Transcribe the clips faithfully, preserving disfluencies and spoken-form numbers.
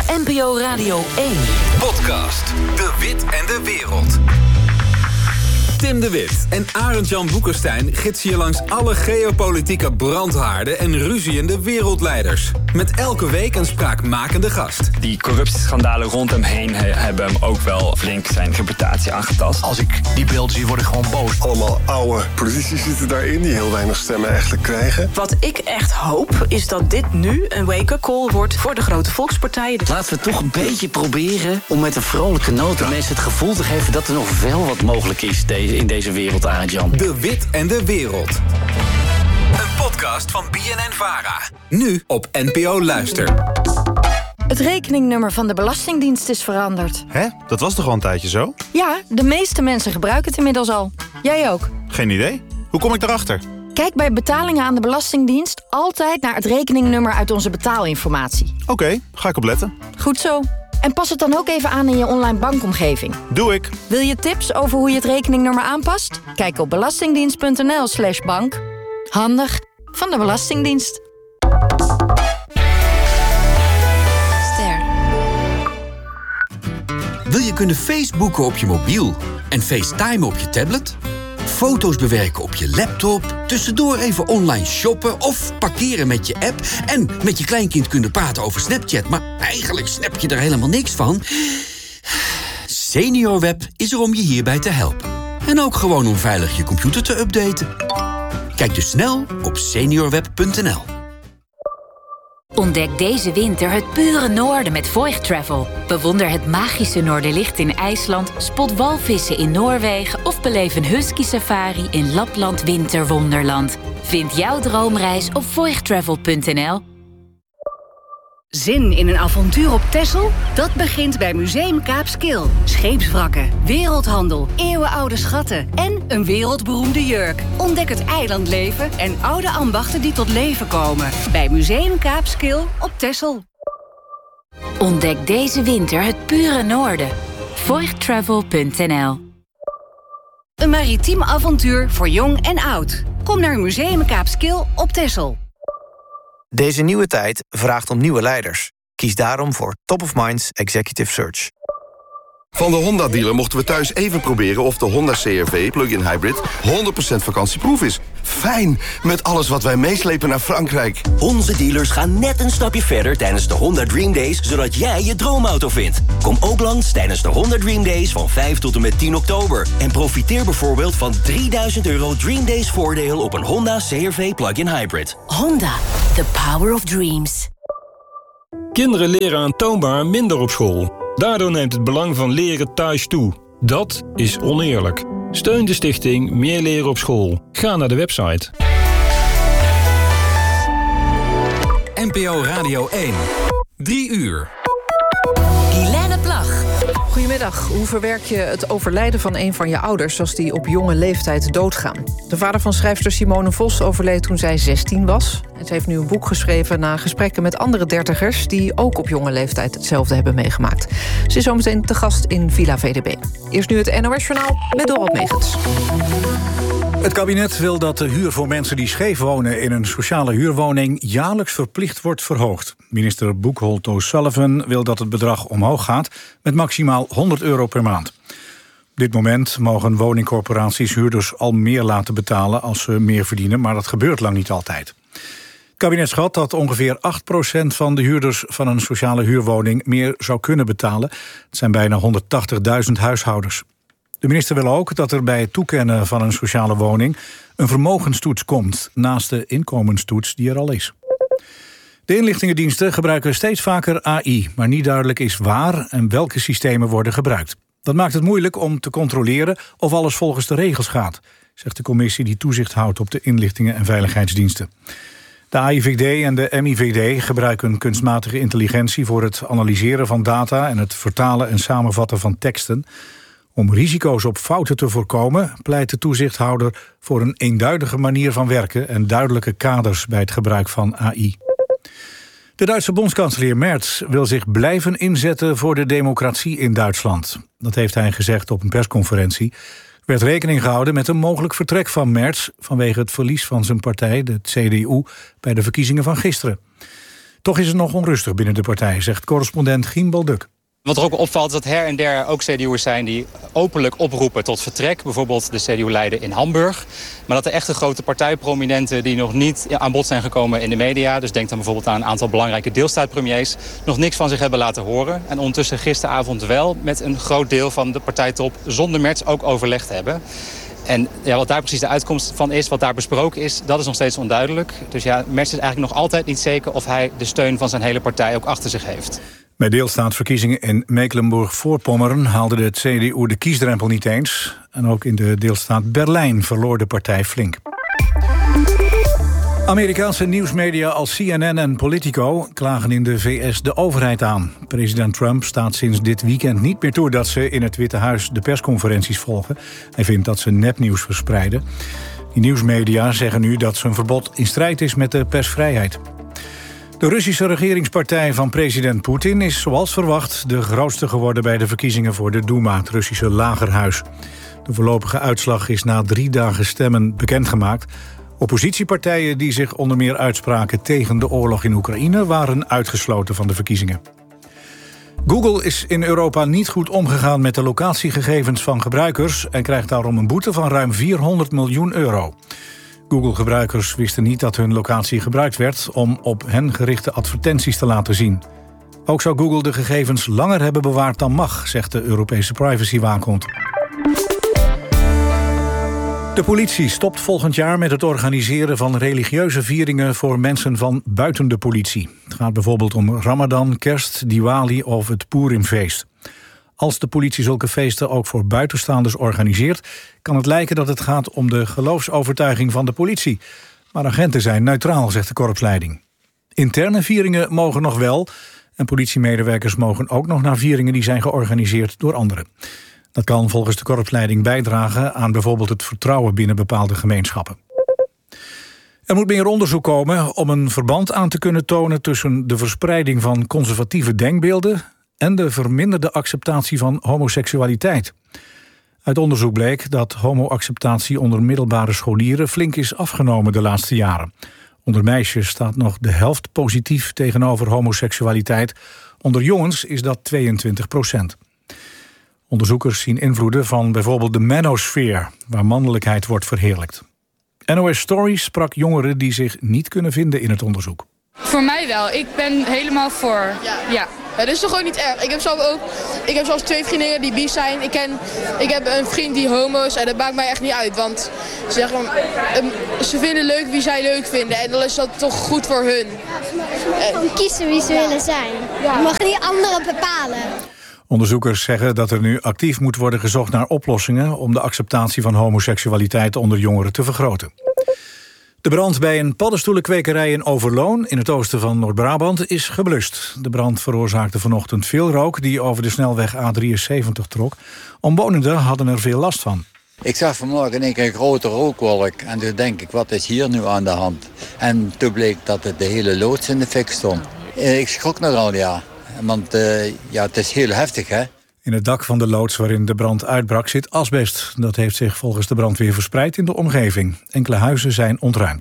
N P O Radio één. Podcast De Wit en de Wereld. Tim de Wit en Arend-Jan Boekenstein gidsen je langs alle geopolitieke brandhaarden en ruziende wereldleiders. Met elke week een spraakmakende gast. Die corruptieschandalen rond hem heen he- hebben hem ook wel flink zijn reputatie aangetast. Als ik die beelden zie, word ik gewoon boos. Allemaal oude politici zitten daarin die heel weinig stemmen eigenlijk krijgen. Wat ik echt hoop, is dat dit nu een wake-up call wordt voor de grote volkspartijen. Laten we toch een beetje proberen om met een vrolijke noot de mensen het gevoel te geven dat er nog wel wat mogelijk is in deze wereld, Arend-Jan. De Wit en de Wereld. Een podcast van B N N-Vara. Nu op N P O Luister. Het rekeningnummer van de Belastingdienst is veranderd. Hè? Dat was toch al een tijdje zo? Ja, de meeste mensen gebruiken het inmiddels al. Jij ook. Geen idee. Hoe kom ik daarachter? Kijk bij betalingen aan de Belastingdienst altijd naar het rekeningnummer uit onze betaalinformatie. Oké, okay, ga ik op letten. Goed zo. En pas het dan ook even aan in je online bankomgeving. Doe ik. Wil je tips over hoe je het rekeningnummer aanpast? Kijk op belastingdienst.nl slash bank. Handig van de Belastingdienst. Ster. Wil je kunnen Facebooken op je mobiel en FaceTime op je tablet? Foto's bewerken op je laptop, tussendoor even online shoppen of parkeren met je app en met je kleinkind kunnen praten over Snapchat, maar eigenlijk snap je er helemaal niks van? SeniorWeb is er om je hierbij te helpen. En ook gewoon om veilig je computer te updaten. Kijk dus snel op seniorweb punt n l. Ontdek deze winter het pure noorden met Voigt Travel. Bewonder het magische Noorderlicht in IJsland, spot walvissen in Noorwegen of beleef een husky safari in Lapland Winterwonderland. Vind jouw droomreis op voigt travel punt n l. Zin in een avontuur op Texel? Dat begint bij Museum Kaapskil. Scheepswrakken, wereldhandel, eeuwenoude schatten en een wereldberoemde jurk. Ontdek het eilandleven en oude ambachten die tot leven komen. Bij Museum Kaapskil op Texel. Ontdek deze winter het pure noorden. voigt travel punt n l. Een maritiem avontuur voor jong en oud. Kom naar Museum Kaapskil op Texel. Deze nieuwe tijd vraagt om nieuwe leiders. Kies daarom voor Top of Minds Executive Search. Van de Honda-dealer mochten we thuis even proberen of de Honda C R V plug-in hybrid honderd procent vakantieproof is. Fijn, met alles wat wij meeslepen naar Frankrijk. Onze dealers gaan net een stapje verder tijdens de Honda Dream Days, zodat jij je droomauto vindt. Kom ook langs tijdens de Honda Dream Days van vijf tot en met tien oktober. En profiteer bijvoorbeeld van drieduizend euro Dream Days voordeel op een Honda C R V plug-in hybrid. Honda, the power of dreams. Kinderen leren aantoonbaar minder op school. Daardoor neemt het belang van leren thuis toe. Dat is oneerlijk. Steun de stichting Meer Leren op School. Ga naar de website. N P O Radio één. Drie uur. Guilaine Plag. Goedemiddag. Hoe verwerk je het overlijden van een van je ouders als die op jonge leeftijd doodgaan? De vader van schrijfster Simone Vos overleed toen zij zestien was. En ze heeft nu een boek geschreven na gesprekken met andere dertigers die ook op jonge leeftijd hetzelfde hebben meegemaakt. Ze is zometeen te gast in Villa V D B. Eerst nu het N O S-journaal met Dorot Megens. Het kabinet wil dat de huur voor mensen die scheef wonen in een sociale huurwoning jaarlijks verplicht wordt verhoogd. Minister Buchholz O'Sullivan wil dat het bedrag omhoog gaat met maximaal honderd euro per maand. Op dit moment mogen woningcorporaties huurders al meer laten betalen als ze meer verdienen, maar dat gebeurt lang niet altijd. Het kabinet schat dat ongeveer acht procent van de huurders van een sociale huurwoning meer zou kunnen betalen. Het zijn bijna honderdtachtigduizend huishoudens. De minister wil ook dat er bij het toekennen van een sociale woning een vermogenstoets komt, naast de inkomenstoets die er al is. De inlichtingendiensten gebruiken steeds vaker A I, maar niet duidelijk is waar en welke systemen worden gebruikt. Dat maakt het moeilijk om te controleren of alles volgens de regels gaat, zegt de commissie die toezicht houdt op de inlichtingen- en veiligheidsdiensten. De A I V D en de M I V D gebruiken kunstmatige intelligentie voor het analyseren van data en het vertalen en samenvatten van teksten. Om risico's op fouten te voorkomen, pleit de toezichthouder voor een eenduidige manier van werken en duidelijke kaders bij het gebruik van A I. De Duitse bondskanselier Merz wil zich blijven inzetten voor de democratie in Duitsland. Dat heeft hij gezegd op een persconferentie. Er werd rekening gehouden met een mogelijk vertrek van Merz vanwege het verlies van zijn partij, de C D U, bij de verkiezingen van gisteren. Toch is het nog onrustig binnen de partij, zegt correspondent Gien Balduk. Wat er ook opvalt is dat her en der ook C D U'ers zijn die openlijk oproepen tot vertrek. Bijvoorbeeld de C D U-leider in Hamburg. Maar dat er echte grote partijprominenten die nog niet aan bod zijn gekomen in de media, dus denk dan bijvoorbeeld aan een aantal belangrijke deelstaatpremiers, nog niks van zich hebben laten horen. En ondertussen gisteravond wel met een groot deel van de partijtop zonder Merz ook overlegd hebben. En ja, wat daar precies de uitkomst van is, wat daar besproken is, dat is nog steeds onduidelijk. Dus ja, Merz is eigenlijk nog altijd niet zeker of hij de steun van zijn hele partij ook achter zich heeft. Bij deelstaatsverkiezingen in Mecklenburg-Voorpommern haalde de C D U de kiesdrempel niet eens. En ook in de deelstaat Berlijn verloor de partij flink. Amerikaanse nieuwsmedia als C N N en Politico klagen in de V S de overheid aan. President Trump staat sinds dit weekend niet meer toe dat ze in het Witte Huis de persconferenties volgen. Hij vindt dat ze nepnieuws verspreiden. Die nieuwsmedia zeggen nu dat zijn verbod in strijd is met de persvrijheid. De Russische regeringspartij van president Poetin is zoals verwacht de grootste geworden bij de verkiezingen voor de Duma, het Russische lagerhuis. De voorlopige uitslag is na drie dagen stemmen bekendgemaakt. Oppositiepartijen die zich onder meer uitspraken tegen de oorlog in Oekraïne waren uitgesloten van de verkiezingen. Google is in Europa niet goed omgegaan met de locatiegegevens van gebruikers en krijgt daarom een boete van ruim vierhonderd miljoen euro. Google-gebruikers wisten niet dat hun locatie gebruikt werd om op hen gerichte advertenties te laten zien. Ook zou Google de gegevens langer hebben bewaard dan mag, zegt de Europese privacywaakhond. De politie stopt volgend jaar met het organiseren van religieuze vieringen voor mensen van buiten de politie. Het gaat bijvoorbeeld om Ramadan, Kerst, Diwali of het Purimfeest. Als de politie zulke feesten ook voor buitenstaanders organiseert, kan het lijken dat het gaat om de geloofsovertuiging van de politie. Maar agenten zijn neutraal, zegt de korpsleiding. Interne vieringen mogen nog wel en politiemedewerkers mogen ook nog naar vieringen die zijn georganiseerd door anderen. Dat kan volgens de korpsleiding bijdragen aan bijvoorbeeld het vertrouwen binnen bepaalde gemeenschappen. Er moet meer onderzoek komen om een verband aan te kunnen tonen tussen de verspreiding van conservatieve denkbeelden en de verminderde acceptatie van homoseksualiteit. Uit onderzoek bleek dat homoacceptatie onder middelbare scholieren flink is afgenomen de laatste jaren. Onder meisjes staat nog de helft positief tegenover homoseksualiteit. Onder jongens is dat tweeëntwintig procent. Onderzoekers zien invloeden van bijvoorbeeld de manosfeer, waar mannelijkheid wordt verheerlijkt. N O S Stories sprak jongeren die zich niet kunnen vinden in het onderzoek. Voor mij wel. Ik ben helemaal voor. Ja. ja. Ja, dat is toch gewoon niet erg. Ik heb zelf ook, ik heb zelfs twee vriendinnen die bi zijn. Ik, ken, ik heb een vriend die homo is en dat maakt mij echt niet uit. Want ze, zeggen, um, ze vinden leuk wie zij leuk vinden en dan is dat toch goed voor hun. Uh, kiezen wie ze ja. willen zijn. Ja. Je mag niet anderen bepalen. Onderzoekers zeggen dat er nu actief moet worden gezocht naar oplossingen om de acceptatie van homoseksualiteit onder jongeren te vergroten. De brand bij een paddenstoelenkwekerij in Overloon, in het oosten van Noord-Brabant, is geblust. De brand veroorzaakte vanochtend veel rook die over de snelweg A drieënzeventig trok. Omwonenden hadden er veel last van. Ik zag vanmorgen in één keer een grote rookwolk en toen denk ik, wat is hier nu aan de hand? En toen bleek dat het de hele loods in de fik stond. Ik schrok nogal, ja. Want uh, ja, het is heel heftig, hè. In het dak van de loods waarin de brand uitbrak zit asbest. Dat heeft zich volgens de brandweer verspreid in de omgeving. Enkele huizen zijn ontruimd.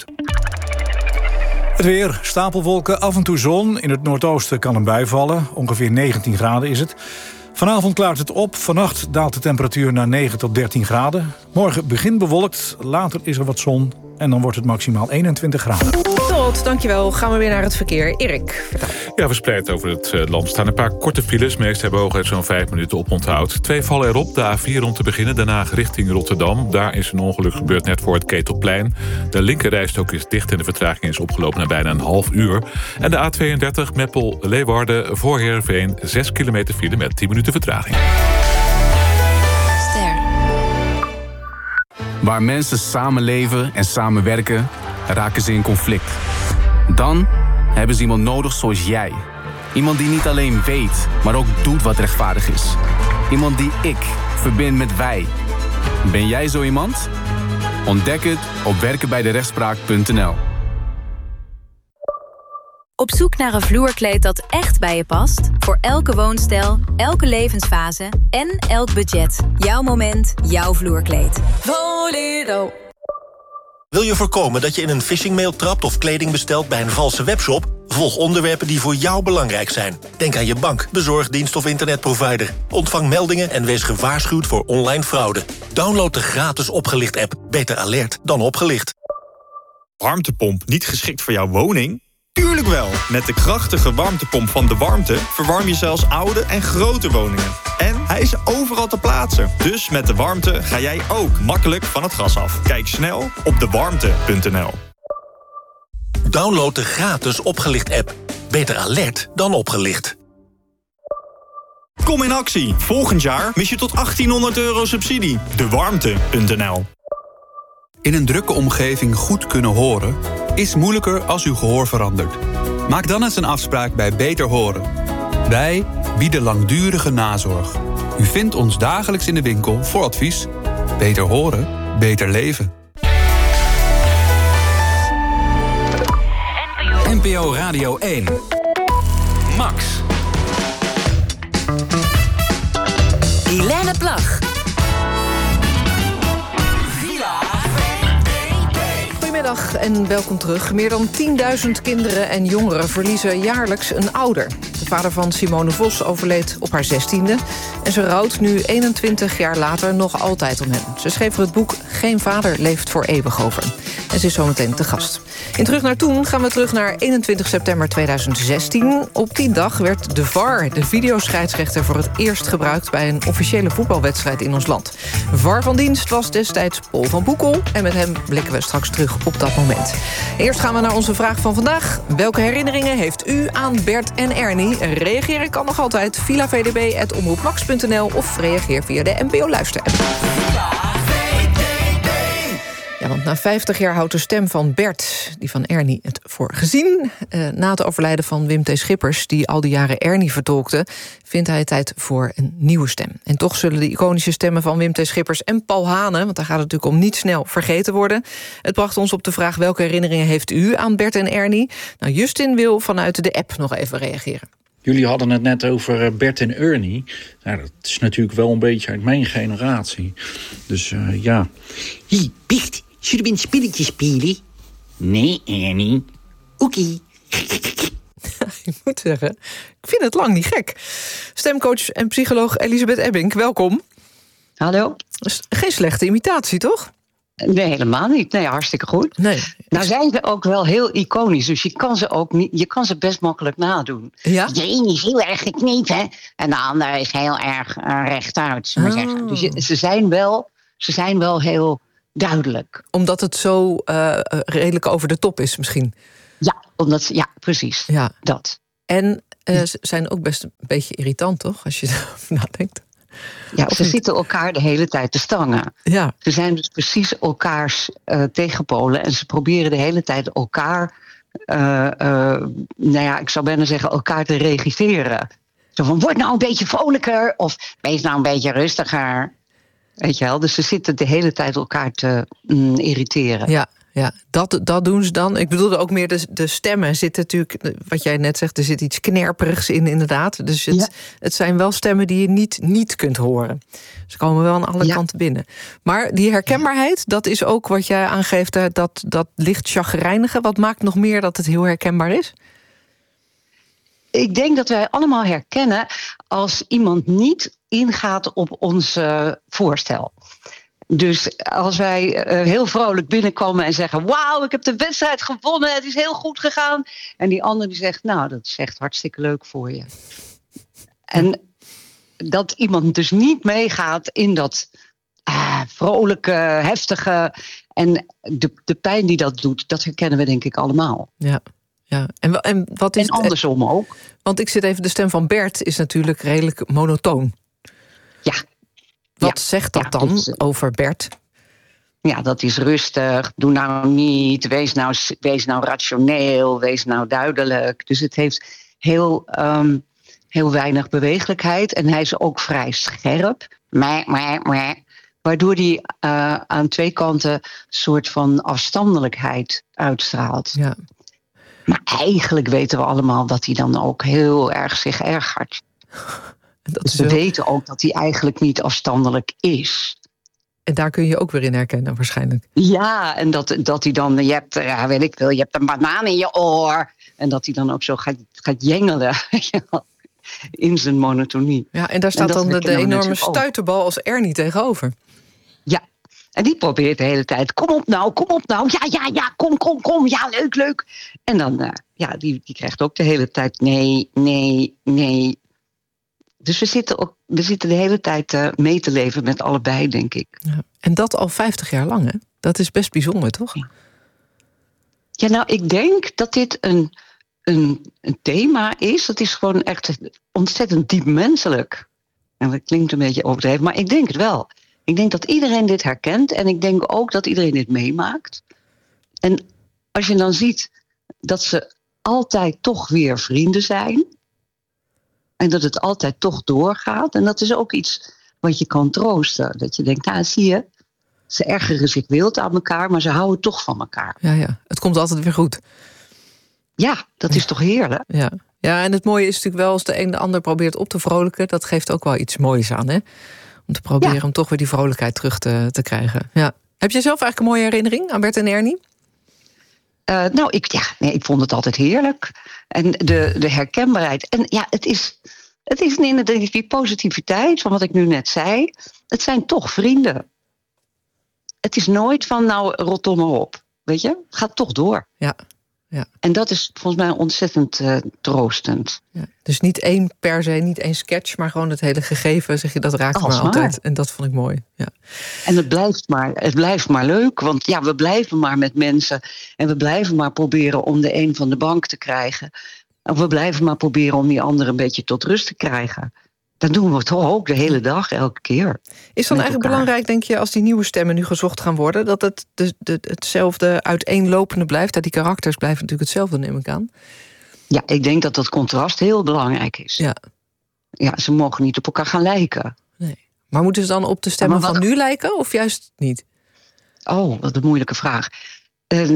Het weer, stapelwolken, af en toe zon. In het noordoosten kan een bui vallen. Ongeveer negentien graden is het. Vanavond klaart het op. Vannacht daalt de temperatuur naar negen tot dertien graden. Morgen begint bewolkt, later is er wat zon. En dan wordt het maximaal eenentwintig graden. Tot, dankjewel. Gaan we weer naar het verkeer. Erik, vertel. Ja, verspreid over het uh, land staan een paar korte files. Meest hebben hooguit zo'n vijf minuten op onthoud. Twee vallen erop, de A vier om te beginnen. Daarna richting Rotterdam. Daar is een ongeluk gebeurd net voor het Ketelplein. De linkerrijstrook is dicht en de vertraging is opgelopen naar bijna een half uur. En de A tweeëndertig Meppel-Leeuwarden voor Heerenveen. zes kilometer file met tien minuten vertraging. Waar mensen samenleven en samenwerken, raken ze in conflict. Dan hebben ze iemand nodig zoals jij. Iemand die niet alleen weet, maar ook doet wat rechtvaardig is. Iemand die ik verbind met wij. Ben jij zo iemand? Ontdek het op werken bij de rechtspraak punt n l. Op zoek naar een vloerkleed dat echt bij je past? Voor elke woonstijl, elke levensfase en elk budget. Jouw moment, jouw vloerkleed. Volero. Wil je voorkomen dat je in een phishingmail trapt of kleding bestelt bij een valse webshop? Volg onderwerpen die voor jou belangrijk zijn. Denk aan je bank, bezorgdienst of internetprovider. Ontvang meldingen en wees gewaarschuwd voor online fraude. Download de gratis Opgelicht-app. Beter alert dan opgelicht. Warmtepomp niet geschikt voor jouw woning? Tuurlijk wel! Met de krachtige warmtepomp van De Warmte verwarm je zelfs oude en grote woningen. En hij is overal te plaatsen. Dus met De Warmte ga jij ook makkelijk van het gas af. Kijk snel op de warmte punt n l. Download de gratis Opgelicht-app. Beter alert dan opgelicht. Kom in actie. Volgend jaar mis je tot achttienhonderd euro subsidie. de warmte punt n l. In een drukke omgeving goed kunnen horen is moeilijker als uw gehoor verandert. Maak dan eens een afspraak bij Beter Horen. Wij bieden langdurige nazorg. U vindt ons dagelijks in de winkel voor advies. Beter horen, beter leven. N P O Radio één. Max. Helene Plag. Goedemiddag en welkom terug. Meer dan tienduizend kinderen en jongeren verliezen jaarlijks een ouder. De vader van Simone Vos overleed op haar zestiende... en ze rouwt nu eenentwintig jaar later nog altijd om hem. Ze schreef er het boek Geen vader leeft voor eeuwig over. En ze is zometeen te gast. In Terug naar Toen gaan we terug naar eenentwintig september tweeduizend zestien. Op die dag werd de V A R, de videoscheidsrechter, voor het eerst gebruikt bij een officiële voetbalwedstrijd in ons land. V A R van dienst was destijds Paul van Boekel en met hem blikken we straks terug op dat moment. Eerst gaan we naar onze vraag van vandaag. Welke herinneringen heeft u aan Bert en Ernie? Reageren kan nog altijd via v d b apenstaartje omroep max punt n l of reageer via de N P O Luister-app. Ja, want na vijftig jaar houdt de stem van Bert, die van Ernie, het voor gezien. Uh, na het overlijden van Wim T. Schippers, die al die jaren Ernie vertolkte, vindt hij tijd voor een nieuwe stem. En toch zullen de iconische stemmen van Wim T. Schippers en Paul Hane, want daar gaat het natuurlijk om, niet snel vergeten worden. Het bracht ons op de vraag: welke herinneringen heeft u aan Bert en Ernie? Nou, Justin wil vanuit de app nog even reageren. Jullie hadden het net over Bert en Ernie. Nou, dat is natuurlijk wel een beetje uit mijn generatie. Dus uh, ja. Hé, Bert, zullen we een spelletje spelen? Nee, Ernie. Oké. Ik moet zeggen, ik vind het lang niet gek. Stemcoach en psycholoog Elisabeth Ebbink, welkom. Hallo. Geen slechte imitatie, toch? Nee, helemaal niet. Nee, hartstikke goed. Nee. Nou zijn ze ook wel heel iconisch, dus je kan ze ook niet, je kan ze best makkelijk nadoen. Ja? De ene is heel erg geknepen en de andere is heel erg uh, rechtuit, zullen we Oh. zeggen. Dus je, ze zijn wel, ze zijn wel heel duidelijk. Omdat het zo uh, redelijk over de top is, misschien. Ja, omdat ze, ja, precies. Ja. Dat. En uh, ze zijn ook best een beetje irritant, toch? Als je erover nadenkt. Ja, Of ze niet? zitten elkaar de hele tijd te stangen. Ja. Ze zijn dus precies elkaars uh, tegenpolen en ze proberen de hele tijd elkaar, uh, uh, nou ja, ik zou bijna zeggen, elkaar te regisseren. Zo van, word nou een beetje vrolijker of wees nou een beetje rustiger. Weet je wel, dus ze zitten de hele tijd elkaar te mm, irriteren. Ja, ja. Dat, dat doen ze dan. Ik bedoelde ook meer de, de stemmen zitten natuurlijk, wat jij net zegt, er zit iets knerperigs in, inderdaad. Dus het, Ja. het zijn wel stemmen die je niet, niet kunt horen. Ze komen wel aan alle Ja. kanten binnen. Maar die herkenbaarheid, dat is ook wat jij aangeeft, hè, dat, dat licht chagrijnige. Wat maakt nog meer dat het heel herkenbaar is? Ik denk dat wij allemaal herkennen als iemand niet ingaat op ons uh, voorstel. Dus als wij uh, heel vrolijk binnenkomen en zeggen, wauw, ik heb de wedstrijd gewonnen, het is heel goed gegaan. En die ander die zegt, nou, dat is echt hartstikke leuk voor je. En dat iemand dus niet meegaat in dat uh, vrolijke, heftige en de, de pijn die dat doet, dat herkennen we denk ik allemaal. Ja. Ja, en, wa- en wat is En andersom ook. Want ik zit even, de stem van Bert is natuurlijk redelijk monotoon. Ja. Wat Ja. zegt dat Ja, dan dat is- over Bert? Ja, dat is rustig. Doe nou niet. Wees nou, wees nou rationeel. Wees nou duidelijk. Dus het heeft heel, um, heel weinig beweeglijkheid. En hij is ook vrij scherp. Meh, meh, meh. Waardoor hij uh, aan twee kanten een soort van afstandelijkheid uitstraalt. Ja. Maar eigenlijk weten we allemaal dat hij dan ook heel erg zich ergert. Dat Dus is we wel- weten ook dat hij eigenlijk niet afstandelijk is. En daar kun je ook weer in herkennen waarschijnlijk. Ja, en dat, dat hij dan, je hebt, ja, weet ik veel, je hebt een banaan in je oor. En dat hij dan ook zo gaat, gaat jengelen in zijn monotonie. Ja, en daar staat en dan de, de enorme stuiterbal als Ernie tegenover. Ja, en die probeert de hele tijd, kom op nou, kom op nou, ja, ja, ja, kom, kom, kom, ja, leuk, leuk. En dan, uh, ja, die, die krijgt ook de hele tijd nee, nee, nee. Dus we zitten, ook, we zitten de hele tijd uh, mee te leven met allebei, denk ik. Ja, en dat al vijftig jaar lang, hè? Dat is best bijzonder, toch? Ja, ja nou, ik denk dat dit een, een, een thema is. Dat is gewoon echt ontzettend diep menselijk. En dat klinkt een beetje overdreven, maar ik denk het wel. Ik denk dat iedereen dit herkent en ik denk ook dat iedereen dit meemaakt. En als je dan ziet dat ze altijd toch weer vrienden zijn. En dat het altijd toch doorgaat. En dat is ook iets wat je kan troosten. Dat je denkt, nou zie je, ze ergeren zich wild aan elkaar, maar ze houden toch van elkaar. Ja, ja. Het komt altijd weer goed. Ja, dat is ja. toch heerlijk? Ja. Ja, en het mooie is natuurlijk wel als de een de ander probeert op te vrolijken. Dat geeft ook wel iets moois aan, hè? Om te proberen ja. om toch weer die vrolijkheid terug te, te krijgen. Ja. Heb je zelf eigenlijk een mooie herinnering aan Bert en Ernie? Uh, nou, ik, ja, nee, ik vond het altijd heerlijk. En de, de herkenbaarheid. En ja, het is, het is inderdaad die positiviteit van wat ik nu net zei. Het zijn toch vrienden. Het is nooit van, nou, rot om maar op. Weet je, het gaat toch door. Ja. Ja. En dat is volgens mij ontzettend uh, troostend. Ja. Dus niet één per se, niet één sketch, maar gewoon het hele gegeven, zeg je, dat raakt me altijd. En dat vond ik mooi. Ja. En het blijft, maar, het blijft maar leuk, want ja, we blijven maar met mensen. En we blijven maar proberen om de een van de bank te krijgen. En we blijven maar proberen om die ander een beetje tot rust te krijgen. Dat doen we toch ook de hele dag, elke keer. Is dan eigenlijk belangrijk, denk je, als die nieuwe stemmen nu gezocht gaan worden, dat het de, de, hetzelfde uiteenlopende blijft? Dat die karakters blijven natuurlijk hetzelfde, neem ik aan. Ja, ik denk dat dat contrast heel belangrijk is. Ja, ja ze mogen niet op elkaar gaan lijken. Nee. Maar moeten ze dan op de stemmen wat... van nu lijken, of juist niet? Oh, wat een moeilijke vraag. Uh,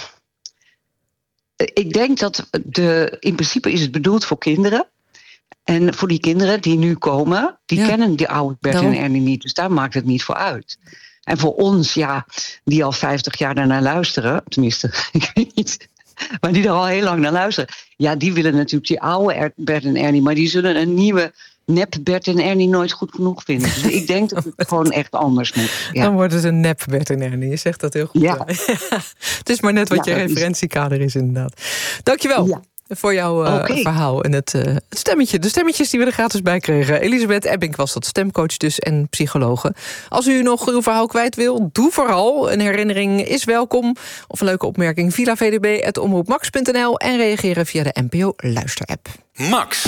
ik denk dat de, in principe is het bedoeld voor kinderen. En voor die kinderen die nu komen, die ja. kennen die oude Bert Daarom. en Ernie niet. Dus daar maakt het niet voor uit. En voor ons, ja, die al vijftig jaar daarnaar luisteren, tenminste, ik weet niet, maar die er al heel lang naar luisteren. Ja, die willen natuurlijk die oude Bert en Ernie, maar die zullen een nieuwe nep Bert en Ernie nooit goed genoeg vinden. Dus ik denk dat het gewoon echt anders moet. Ja. Dan wordt het een nep Bert en Ernie, je zegt dat heel goed. Ja. Het is maar net wat ja, je referentiekader is, inderdaad. Dankjewel. Ja. Voor jouw uh, okay. verhaal en het, uh, het stemmetje. De stemmetjes die we er gratis bij kregen. Elisabeth Ebbink was dat, stemcoach dus en psychologe. Als u nog uw verhaal kwijt wil, doe vooral. Een herinnering is welkom. Of een leuke opmerking, villa v d b punt omroep max punt n l en reageren via de N P O Luisterapp. Max.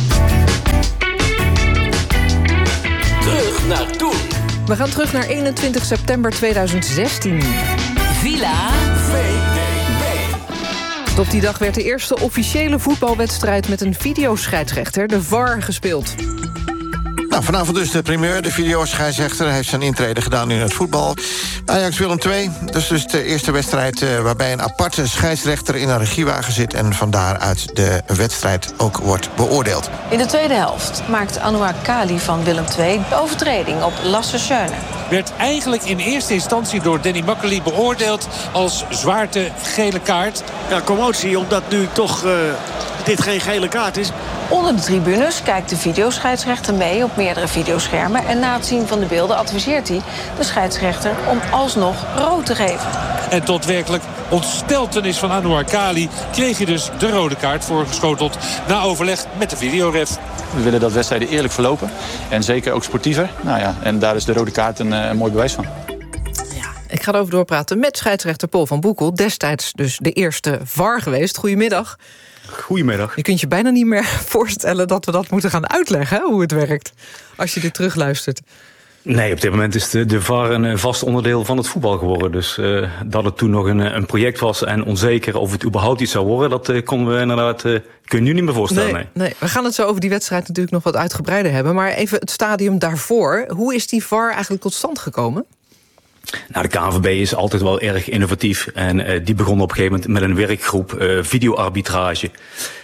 Terug naar toen. We gaan terug naar eenentwintig september tweeduizend zestien. Villa V D B. Op die dag werd de eerste officiële voetbalwedstrijd met een videoscheidsrechter, de V A R, gespeeld. Nou, vanavond dus de primeur. De videoscheidsrechter heeft zijn intrede gedaan in het voetbal. Ajax Willem twee. Dat is dus de eerste wedstrijd uh, waarbij een aparte scheidsrechter in een regiewagen zit en van daaruit de wedstrijd ook wordt beoordeeld. In de tweede helft maakt Anouar Kali van Willem twee de overtreding op Lasse Schöne. Werd eigenlijk in eerste instantie door Danny Makkely beoordeeld als zwaarte gele kaart. Ja, commotie, omdat nu toch uh, dit geen gele kaart is. Onder de tribunes kijkt de videoscheidsrechter mee op meerdere videoschermen. En na het zien van de beelden adviseert hij de scheidsrechter om alsnog rood te geven. En tot werkelijk ontsteltenis van Anouar Kali kreeg hij dus de rode kaart voorgeschoteld na overleg met de videoref. We willen dat wedstrijden eerlijk verlopen en zeker ook sportiever. Nou ja, en daar is de rode kaart een, een mooi bewijs van. Ik ga erover doorpraten met scheidsrechter Paul van Boekel. Destijds dus de eerste V A R geweest. Goedemiddag. Goedemiddag. Je kunt je bijna niet meer voorstellen dat we dat moeten gaan uitleggen, hoe het werkt, als je dit terugluistert. Nee, op dit moment is de, de V A R een vast onderdeel van het voetbal geworden. Dus uh, dat het toen nog een, een project was en onzeker of het überhaupt iets zou worden, dat uh, konden we inderdaad, uh, kun je nu niet meer voorstellen. Nee, nee. nee, we gaan het zo over die wedstrijd natuurlijk nog wat uitgebreider hebben. Maar even het stadium daarvoor. Hoe is die V A R eigenlijk tot stand gekomen? Nou, de K N V B is altijd wel erg innovatief. En uh, die begon op een gegeven moment met een werkgroep uh, videoarbitrage.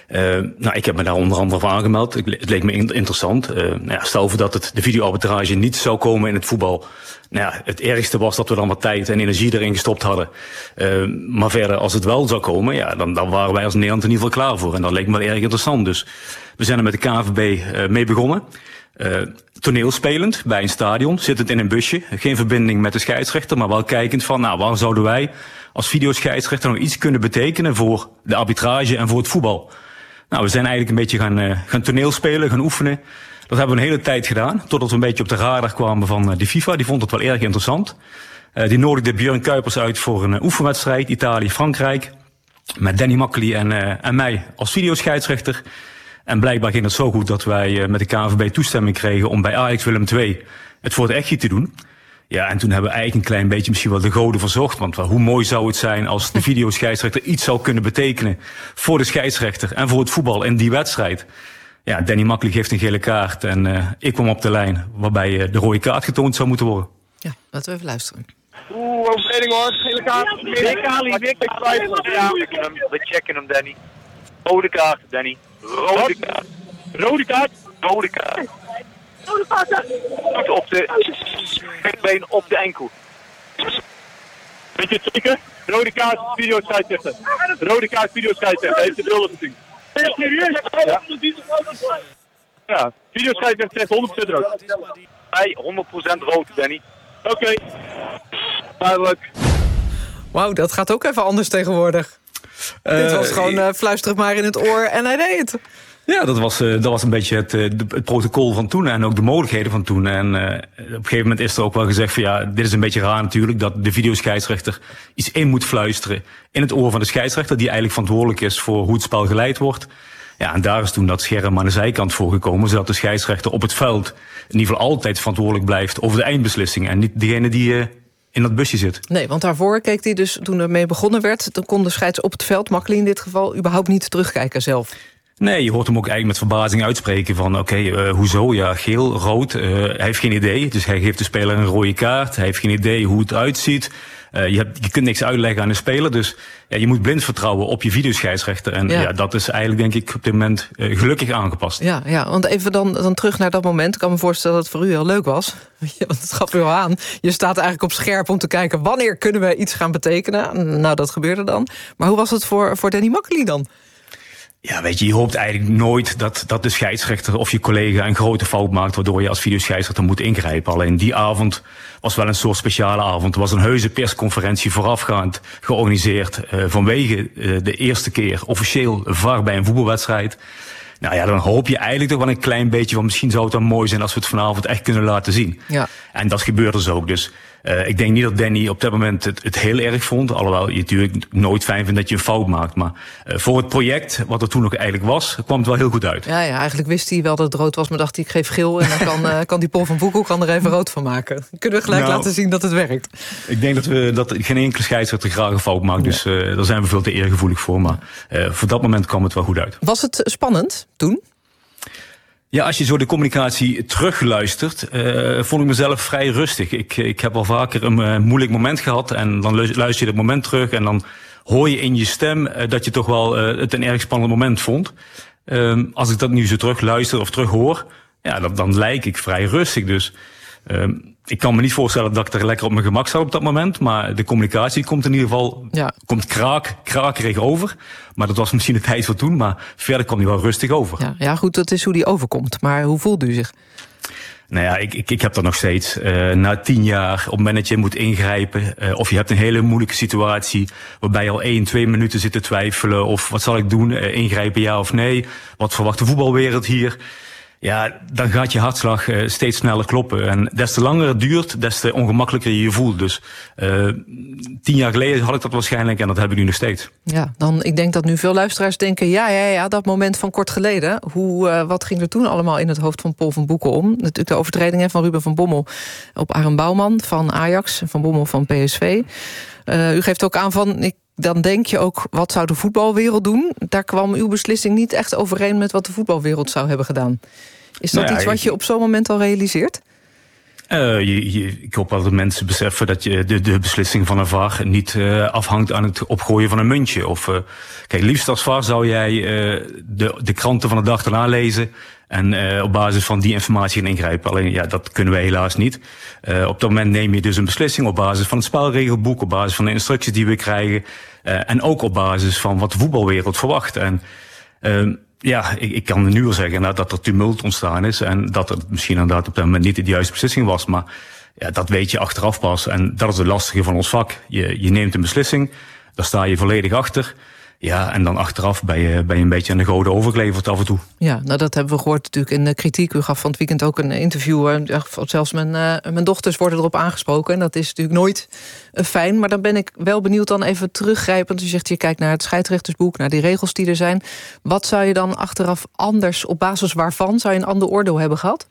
Uh, nou, ik heb me daar onder andere voor aangemeld. Het leek me interessant. Uh, nou ja, stel voor dat het de videoarbitrage niet zou komen in het voetbal. Nou ja, het ergste was dat we dan wat tijd en energie erin gestopt hadden. Uh, maar verder, als het wel zou komen, ja, dan, dan waren wij als Nederland in ieder geval klaar voor. En dat leek me wel erg interessant. Dus we zijn er met de K N V B uh, mee begonnen. Uh, toneelspelend bij een stadion, zittend in een busje. Geen verbinding met de scheidsrechter, maar wel kijkend van, nou, waar zouden wij als videoscheidsrechter nog iets kunnen betekenen voor de arbitrage en voor het voetbal. Nou, we zijn eigenlijk een beetje gaan, uh, gaan toneelspelen, gaan oefenen. Dat hebben we een hele tijd gedaan, totdat we een beetje op de radar kwamen van uh, de FIFA. Die vond het wel erg interessant. Uh, die nodigde Björn Kuipers uit voor een uh, oefenwedstrijd, Italië-Frankrijk. Met Danny Makkely en, uh, en mij als videoscheidsrechter. En blijkbaar ging het zo goed dat wij uh, met de K N V B toestemming kregen om bij Ajax Willem twee het voor het echtje te doen. Ja, en toen hebben we eigenlijk een klein beetje misschien wel de goden verzocht. Want wel, hoe mooi zou het zijn als de videoscheidsrechter iets zou kunnen betekenen voor de scheidsrechter en voor het voetbal in die wedstrijd. Ja, Danny Makkely geeft een gele kaart en uh, ik kwam op de lijn waarbij uh, de rode kaart getoond zou moeten worden. Ja, laten we even luisteren. Oeh, overtreding hoor, gele kaart. Weer Kali, weer Kali. Ja, we checken hem, we checken hem, Danny. Rode kaart, Danny. Rode kaart. Rode kaart? Rode kaart. Rode kaart. Goed op de been op de enkel. Weet je het zeker? Rode kaart, videoscheidsrechter. Rode kaart, videoscheidsrechter. Heeft de beelden gezien. Ja. Ja, videoscheidsrechter zegt honderd procent rood. Nee, honderd procent rood, Danny. Oké. Okay. Duidelijk. Wauw, dat gaat ook even anders tegenwoordig. Uh, Dit was gewoon uh, fluister maar in het oor en hij deed het. Ja, dat was, uh, dat was een beetje het, uh, het protocol van toen en ook de mogelijkheden van toen. En uh, op een gegeven moment is er ook wel gezegd van ja, dit is een beetje raar natuurlijk, dat de videoscheidsrechter iets in moet fluisteren in het oor van de scheidsrechter, die eigenlijk verantwoordelijk is voor hoe het spel geleid wordt. Ja, en daar is toen dat scherm aan de zijkant voor gekomen, zodat de scheidsrechter op het veld in ieder geval altijd verantwoordelijk blijft over de eindbeslissing en niet degene die uh, in dat busje zit. Nee, want daarvoor keek hij dus, toen ermee begonnen werd, dan kon de scheids op het veld, Makkely in dit geval, überhaupt niet terugkijken zelf. Nee, je hoort hem ook eigenlijk met verbazing uitspreken van oké, okay, uh, hoezo? Ja, geel, rood. Uh, hij heeft geen idee, dus hij geeft de speler een rode kaart. Hij heeft geen idee hoe het uitziet. Uh, je, hebt, je kunt niks uitleggen aan de speler, dus ja, je moet blind vertrouwen op je videoscheidsrechter. En ja. ja, dat is eigenlijk denk ik op dit moment uh, gelukkig aangepast. Ja, ja, want even dan, dan terug naar dat moment. Ik kan me voorstellen dat het voor u heel leuk was. Want het gaf u al aan. Je staat eigenlijk op scherp om te kijken wanneer kunnen we iets gaan betekenen. Nou, dat gebeurde dan. Maar hoe was het voor, voor Danny Makkely dan? Ja, weet je, je hoopt eigenlijk nooit dat, dat de scheidsrechter of je collega een grote fout maakt, waardoor je als videoscheidsrechter moet ingrijpen. Alleen die avond was wel een soort speciale avond. Er was een heuse persconferentie voorafgaand georganiseerd uh, vanwege uh, de eerste keer officieel V A R bij een voetbalwedstrijd. Nou ja, dan hoop je eigenlijk toch wel een klein beetje van misschien zou het dan mooi zijn als we het vanavond echt kunnen laten zien. Ja. En dat gebeurt dus ook. Dus uh, ik denk niet dat Danny op dat moment het, het heel erg vond. Alhoewel je natuurlijk nooit fijn vindt dat je een fout maakt. Maar uh, voor het project, wat er toen nog eigenlijk was, kwam het wel heel goed uit. Ja, ja, eigenlijk wist hij wel dat het rood was, maar dacht hij ik geef geel en dan kan, uh, kan die Paul van Boekel kan er even rood van maken. Kunnen we gelijk nou, laten zien dat het werkt. Ik denk dat we dat geen enkele scheidsrechter graag een fout maakt. Dus uh, daar zijn we veel te eergevoelig voor. Maar uh, voor dat moment kwam het wel goed uit. Was het spannend toen? Ja, als je zo de communicatie terugluistert, uh, vond ik mezelf vrij rustig. Ik, ik heb al vaker een uh, moeilijk moment gehad en dan luister je dat moment terug en dan hoor je in je stem uh, dat je toch wel uh, het een erg spannend moment vond. Uh, als ik dat nu zo terug luister of terug hoor, ja, dan, dan lijk ik vrij rustig. Dus uh, ik kan me niet voorstellen dat ik er lekker op mijn gemak zat op dat moment, maar de communicatie komt in ieder geval ja. komt kraak, krakerig over. Maar dat was misschien de tijd van toen, maar verder kwam hij wel rustig over. Ja, ja goed, dat is hoe die overkomt. Maar hoe voelt u zich? Nou ja, ik, ik, ik heb dat nog steeds. Uh, na tien jaar, op het moment dat je moet ingrijpen, uh, of je hebt een hele moeilijke situatie waarbij je al één, twee minuten zit te twijfelen, of wat zal ik doen, uh, ingrijpen ja of nee, wat verwacht de voetbalwereld hier? Ja, dan gaat je hartslag uh, steeds sneller kloppen. En des te langer het duurt, des te ongemakkelijker je je voelt. Dus uh, tien jaar geleden had ik dat waarschijnlijk en dat heb ik nu nog steeds. Ja, dan ik denk dat nu veel luisteraars denken, ja, ja, ja, dat moment van kort geleden. Hoe, uh, wat ging er toen allemaal in het hoofd van Paul van Boekel om? Natuurlijk de overtredingen van Ruben van Bommel op Arend Bouwman van Ajax, Van Bommel van P S V. Uh, u geeft ook aan van, ik, dan denk je ook, wat zou de voetbalwereld doen? Daar kwam uw beslissing niet echt overeen met wat de voetbalwereld zou hebben gedaan. Is dat nou ja, iets wat je op zo'n moment al realiseert? Uh, je, je, ik hoop wel dat mensen beseffen dat je de, de beslissing van een V A R niet uh, afhangt aan het opgooien van een muntje. Of, uh, kijk, liefst als V A R zou jij uh, de, de kranten van de dag erna lezen en uh, op basis van die informatie gaan ingrijpen. Alleen, ja, dat kunnen wij helaas niet. Uh, op dat moment neem je dus een beslissing op basis van het spelregelboek, op basis van de instructies die we krijgen, uh, en ook op basis van wat de voetbalwereld verwacht. En uh, ja, ik, ik kan nu wel zeggen nou, dat er tumult ontstaan is en dat het misschien inderdaad op dat moment niet de juiste beslissing was. Maar ja, dat weet je achteraf pas en dat is het lastige van ons vak. Je, je neemt een beslissing, daar sta je volledig achter. Ja, en dan achteraf ben je, ben je een beetje aan de goden overgeleverd af en toe. Ja, nou dat hebben we gehoord natuurlijk in de kritiek. U gaf van het weekend ook een interview. Uh, zelfs mijn, uh, mijn dochters worden erop aangesproken. En dat is natuurlijk nooit uh, fijn. Maar dan ben ik wel benieuwd dan even teruggrijpend. U zegt, je kijkt naar het scheidsrechtersboek, naar die regels die er zijn. Wat zou je dan achteraf anders, op basis waarvan, zou je een ander oordeel hebben gehad?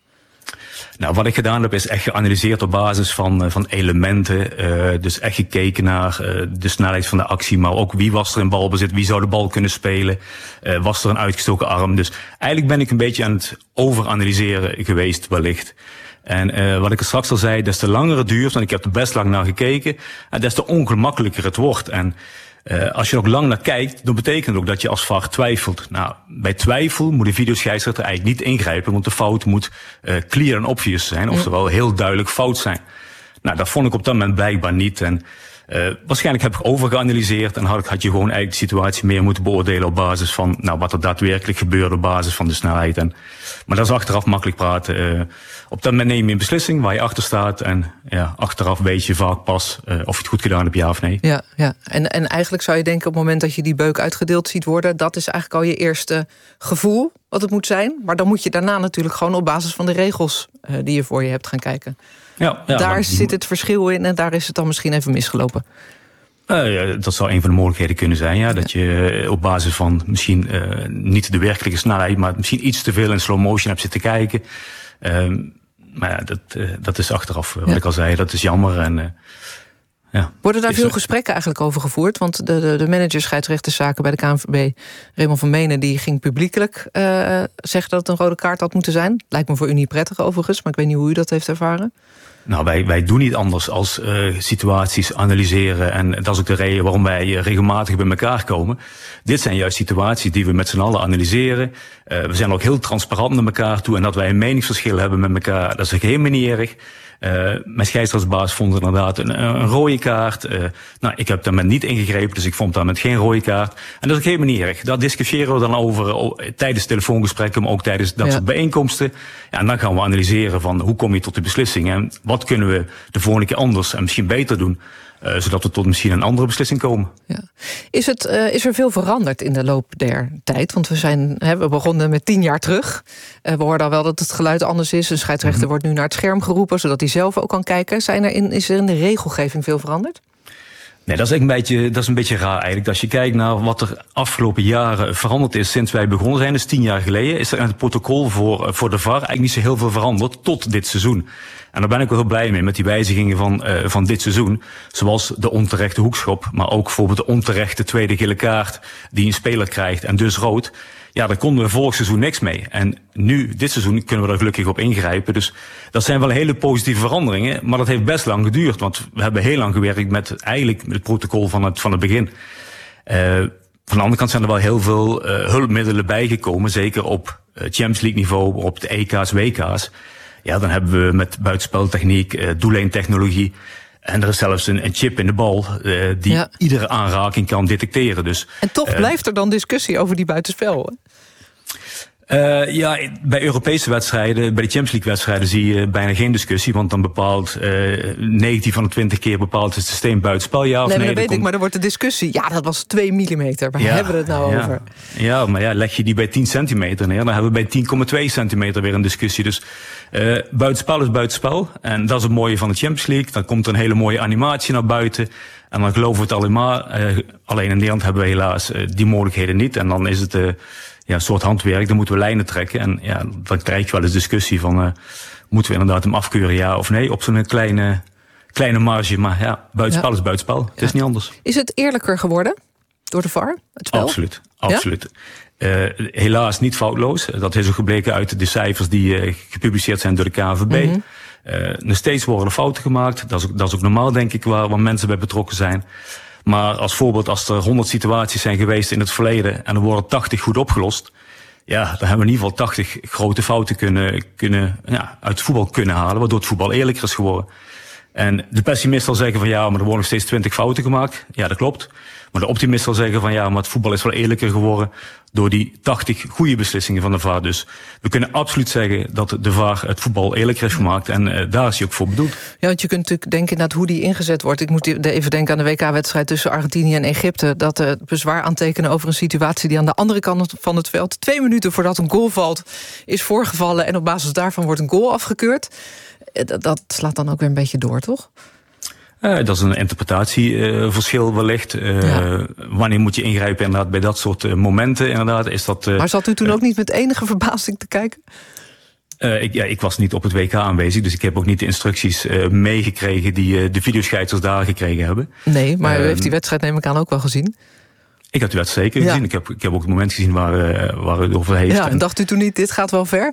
Nou, wat ik gedaan heb is echt geanalyseerd op basis van, van elementen. Uh, dus echt gekeken naar uh, de snelheid van de actie, maar ook wie was er in balbezit, wie zou de bal kunnen spelen, uh, was er een uitgestoken arm. Dus eigenlijk ben ik een beetje aan het overanalyseren geweest wellicht. En uh, wat ik er straks al zei, des te langer het duurt, want ik heb er best lang naar gekeken, uh, des te ongemakkelijker het wordt. En Uh, als je er ook lang naar kijkt, dan betekent het ook dat je als V A R twijfelt. Nou, bij twijfel moet de videoscheidsrechter eigenlijk niet ingrijpen, want de fout moet uh, clear en obvious zijn, oftewel heel duidelijk fout zijn. Nou, dat vond ik op dat moment blijkbaar niet. En uh, waarschijnlijk heb ik overgeanalyseerd en had, ik, had je gewoon eigenlijk de situatie meer moeten beoordelen op basis van nou, wat er daadwerkelijk gebeurde op basis van de snelheid. En, maar dat is achteraf makkelijk praten. Uh, op dat moment neem je een beslissing waar je achter staat en ja, achteraf weet je vaak pas uh, of je het goed gedaan hebt, ja of nee. Ja, ja. En, en eigenlijk zou je denken op het moment dat je die beuk uitgedeeld ziet worden, dat is eigenlijk al je eerste gevoel wat het moet zijn. Maar dan moet je daarna natuurlijk gewoon op basis van de regels uh, die je voor je hebt gaan kijken. Ja, ja, daar maar, zit het verschil in en daar is het dan misschien even misgelopen. Uh, ja, dat zou een van de mogelijkheden kunnen zijn, ja. Dat je uh, op basis van misschien uh, niet de werkelijke snelheid, maar misschien iets te veel in slow motion hebt zitten kijken. Uh, maar ja, dat, uh, dat is achteraf, uh, wat ja. ik al zei, dat is jammer. En, uh, ja. Worden daar veel gesprekken eigenlijk over gevoerd? Want de, de, de manager scheidsrechterszaken bij de K N V B, Raymond van Menen, die ging publiekelijk uh, zeggen dat het een rode kaart had moeten zijn. Lijkt me voor u niet prettig overigens, maar ik weet niet hoe u dat heeft ervaren. Nou, wij, wij doen niet anders als uh, situaties analyseren. En dat is ook de reden waarom wij uh, regelmatig bij elkaar komen. Dit zijn juist situaties die we met z'n allen analyseren. Uh, we zijn ook heel transparant naar elkaar toe. En dat wij een meningsverschil hebben met elkaar, dat is ook helemaal niet erg. Uh, mijn scheidsrechtsbaas vond inderdaad een, een rode kaart. Uh, nou, ik heb daar met niet ingegrepen, dus ik vond daar met geen rode kaart. En dat is ook helemaal niet erg. Daar discussiëren we dan over oh, tijdens telefoongesprekken, maar ook tijdens dat ja. soort bijeenkomsten. Ja, en dan gaan we analyseren van hoe kom je tot de beslissing en wat kunnen we de volgende keer anders en misschien beter doen. Uh, zodat we tot misschien een andere beslissing komen. Ja. Is, het, uh, is er veel veranderd in de loop der tijd? Want we, zijn, hè, we begonnen met tien jaar terug. Uh, we hoorden al wel dat het geluid anders is. Een scheidsrechter mm-hmm. wordt nu naar het scherm geroepen, zodat hij zelf ook kan kijken. Zijn er in, is er in de regelgeving veel veranderd? Nee, dat is, een beetje, dat is een beetje raar eigenlijk. Als je kijkt naar wat er afgelopen jaren veranderd is sinds wij begonnen zijn, dus tien jaar geleden, is er in het protocol voor, voor de V A R eigenlijk niet zo heel veel veranderd tot dit seizoen. En daar ben ik wel heel blij mee met die wijzigingen van, uh, van dit seizoen. Zoals de onterechte hoekschop, maar ook bijvoorbeeld de onterechte tweede gele kaart die een speler krijgt en dus rood. Ja, daar konden we vorig seizoen niks mee. En nu, dit seizoen, kunnen we daar gelukkig op ingrijpen. Dus dat zijn wel hele positieve veranderingen. Maar dat heeft best lang geduurd. Want we hebben heel lang gewerkt met eigenlijk met het protocol van het, van het begin. Uh, van de andere kant zijn er wel heel veel uh, hulpmiddelen bijgekomen. Zeker op uh, Champions League niveau, op de E K's, W K's. Ja, dan hebben we met buitenspeltechniek, uh, doellijntechnologie. En er is zelfs een, een chip in de bal uh, die ja. iedere aanraking kan detecteren. Dus, en toch uh, blijft er dan discussie over die buitenspel, hoor. Uh, ja, bij Europese wedstrijden, bij de Champions League wedstrijden zie je bijna geen discussie. Want dan bepaalt uh, negentien van de twintig keer bepaalt het systeem buitenspel, ja of nee. Nee, dat weet komt... ik, maar dan wordt de discussie. Ja, dat was twee millimeter. Waar ja, hebben we het nou ja. over? Ja, maar ja, leg je die bij tien centimeter neer, dan hebben we bij tien komma twee centimeter weer een discussie. Dus uh, buitenspel is buitenspel. En dat is het mooie van de Champions League. Dan komt er een hele mooie animatie naar buiten. En dan geloven we het alleen maar. Uh, alleen in Nederland hebben we helaas uh, die mogelijkheden niet. En dan is het uh, ja, een soort handwerk, dan moeten we lijnen trekken. En ja, dan krijg je wel eens discussie van, uh, moeten we inderdaad hem afkeuren, ja of nee, op zo'n kleine, kleine marge. Maar ja, buitenspel ja. is buitenspel. Ja. Het is niet anders. Is het eerlijker geworden door de V A R, het spel? Absoluut, absoluut. Ja? Uh, helaas niet foutloos. Dat is ook gebleken uit de cijfers die uh, gepubliceerd zijn door de K N V B. Mm-hmm. Uh, nog steeds worden er fouten gemaakt. Dat is ook, dat is ook normaal, denk ik, waar, waar mensen bij betrokken zijn. Maar als voorbeeld, als er honderd situaties zijn geweest in het verleden en er worden tachtig goed opgelost, ja, dan hebben we in ieder geval tachtig grote fouten kunnen, kunnen, ja, uit het voetbal kunnen halen, waardoor het voetbal eerlijker is geworden. En de pessimist zal zeggen van ja, maar er worden nog steeds twintig fouten gemaakt. Ja, dat klopt. Maar de optimist zal zeggen van ja, maar het voetbal is wel eerlijker geworden door die tachtig goede beslissingen van de V A R. Dus we kunnen absoluut zeggen dat de V A R het voetbal eerlijker heeft gemaakt. En uh, daar is hij ook voor bedoeld. Ja, want je kunt natuurlijk denken naar hoe die ingezet wordt. Ik moet even denken aan de W K-wedstrijd tussen Argentinië en Egypte. Dat het bezwaar aantekenen over een situatie die aan de andere kant van het veld, twee minuten voordat een goal valt, is voorgevallen. En op basis daarvan wordt een goal afgekeurd. Dat, dat slaat dan ook weer een beetje door, toch? Uh, dat is een interpretatieverschil uh, wellicht. Uh, ja. Wanneer moet je ingrijpen inderdaad bij dat soort uh, momenten? Inderdaad, is dat, uh, maar zat u toen uh, ook niet met enige verbazing te kijken? Uh, ik, ja, ik was niet op het W K aanwezig, dus ik heb ook niet de instructies uh, meegekregen die uh, de videoscheidsers daar gekregen hebben. Nee, maar uh, u heeft die wedstrijd neem ik aan ook wel gezien? Ik heb die wedstrijd zeker ja. gezien. Ik heb, ik heb ook het moment gezien waar, uh, waar het over heeft. Ja, en dacht u toen niet, dit gaat wel ver?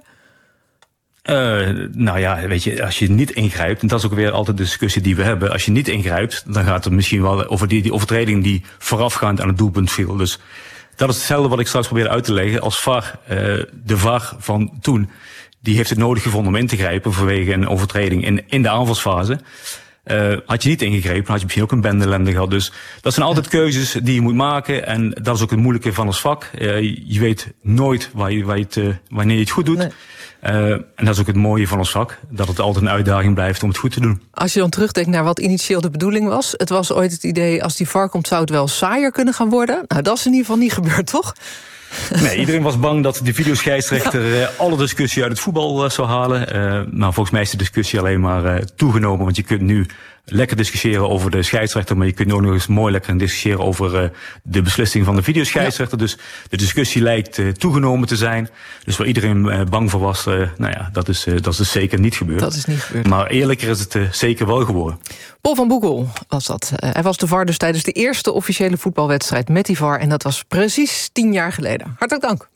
Uh, nou ja, weet je, als je niet ingrijpt, en dat is ook weer altijd de discussie die we hebben, als je niet ingrijpt, dan gaat het misschien wel over die, die overtreding die voorafgaand aan het doelpunt viel. Dus dat is hetzelfde wat ik straks probeer uit te leggen. Als V A R, uh, de V A R van toen, die heeft het nodig gevonden om in te grijpen vanwege een overtreding in, in de aanvalsfase. Uh, had je niet ingegrepen, had je misschien ook een bendelende gehad. Dus dat zijn altijd keuzes die je moet maken. En dat is ook het moeilijke van ons vak. Uh, je weet nooit waar je, waar je het, uh, wanneer je het goed doet. Nee. Uh, en dat is ook het mooie van ons vak. Dat het altijd een uitdaging blijft om het goed te doen. Als je dan terugdenkt naar wat initieel de bedoeling was. Het was ooit het idee, als die V A R komt zou het wel saaier kunnen gaan worden. Nou, dat is in ieder geval niet gebeurd, toch? Nee, iedereen was bang dat de videoscheidsrechter ja. uh, alle discussie uit het voetbal uh, zou halen. Uh, nou, volgens mij is de discussie alleen maar uh, toegenomen. Want je kunt nu lekker discussiëren over de scheidsrechter, maar je kunt ook nog eens mooi lekker discussiëren over uh, de beslissing van de videoscheidsrechter. Ja. Dus de discussie lijkt uh, toegenomen te zijn. Dus waar iedereen uh, bang voor was, uh, nou ja, dat is, uh, dat is dus zeker niet gebeurd. Dat is niet gebeurd. Maar eerlijker is het uh, zeker wel geworden. Paul van Boekel was dat. Uh, hij was de V A R dus tijdens de eerste officiële voetbalwedstrijd met die V A R. En dat was precies tien jaar geleden. Hartelijk dank.